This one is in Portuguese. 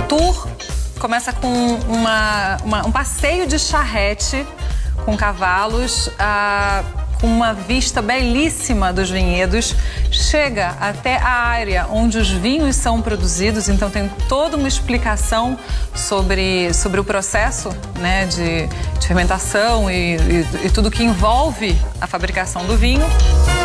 tour começa com um passeio de charrete com cavalos, com uma vista belíssima dos vinhedos, chega até a área onde os vinhos são produzidos, então tem toda uma explicação sobre o processo, né, de fermentação e tudo que envolve a fabricação do vinho.